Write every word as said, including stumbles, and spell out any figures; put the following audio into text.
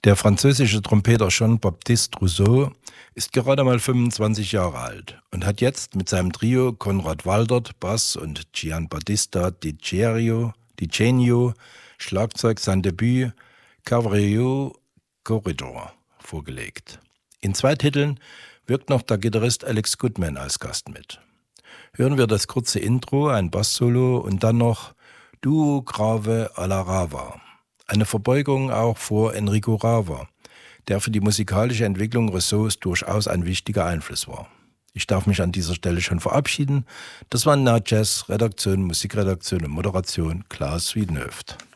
Der französische Trompeter Jean-Baptiste Trousseau ist gerade mal fünfundzwanzig Jahre alt und hat jetzt mit seinem Trio Konrad Waldert, Bass und Gianbattista Di Cerio, Di Genio, Schlagzeug sein Debüt Cavallerio Corridor vorgelegt. In zwei Titeln wirkt noch der Gitarrist Alex Goodman als Gast mit. Hören wir das kurze Intro, ein Bass-Solo und dann noch Duo Grave alla Rava. Eine Verbeugung auch vor Enrico Rava, der für die musikalische Entwicklung Rousseaus durchaus ein wichtiger Einfluss war. Ich darf mich an dieser Stelle schon verabschieden. Das war Na Jazz, Redaktion, Musikredaktion und Moderation Klaus Wiedenhöft.